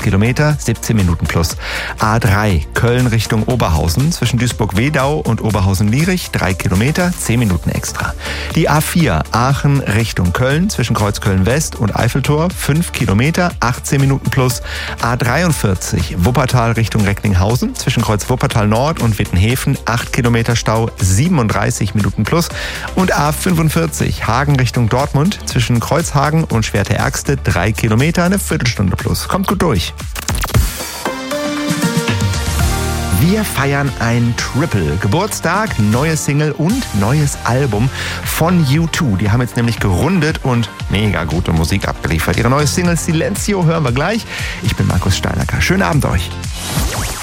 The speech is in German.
Kilometer, 17 Minuten plus. A3 Köln Richtung Oberhausen zwischen Duisburg-Wedau und Oberhausen-Lierich, 3 Kilometer, 10 Minuten extra. Die A4 Aachen Richtung Köln zwischen Kreuzköln West und Eiffeltor, 5 Kilometer, 18 Minuten plus. A43 Wuppertal Richtung Recklinghausen zwischen Kreuz Wuppertal Nord und Wittenhäfen, 8 Kilometer Stau, 37 Minuten plus. Und A45 Hagen Richtung Dortmund zwischen Kreuzhagen und Schwerte-Ärgste, 3 Kilometer, eine Viertelstunde plus. Kommt gut durch. Wir feiern ein Triple. Geburtstag, neue Single und neues Album von U2. Die haben jetzt nämlich gerundet und mega gute Musik abgeliefert. Ihre neue Single Silencio hören wir gleich. Ich bin Markus Steinacker. Schönen Abend euch.